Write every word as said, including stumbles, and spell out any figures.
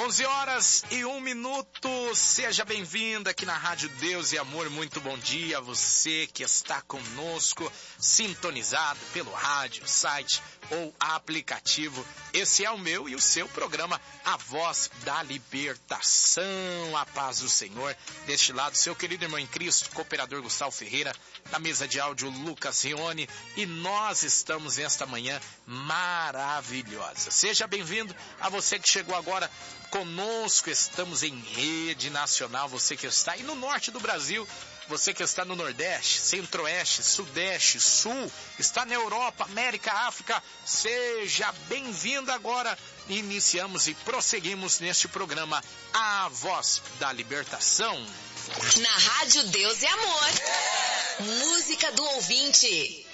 onze horas e um minuto, seja bem-vindo aqui na Rádio Deus e Amor, muito bom dia a você que está conosco, sintonizado pelo rádio, site ou aplicativo. Esse é o meu e o seu programa, A Voz da Libertação, a paz do Senhor. Deste lado, seu querido irmão em Cristo, cooperador Gustavo Ferreira, na mesa de áudio Lucas Rione, e nós estamos nesta manhã maravilhosa. Seja bem-vindo a você que chegou agora conosco, estamos em rede nacional, você que está aí no norte do Brasil, você que está no Nordeste, Centro-Oeste, Sudeste, Sul, está na Europa, América, África, seja bem-vindo agora. Iniciamos e prosseguimos neste programa A Voz da Libertação. Na Rádio Deus e Amor, música do ouvinte.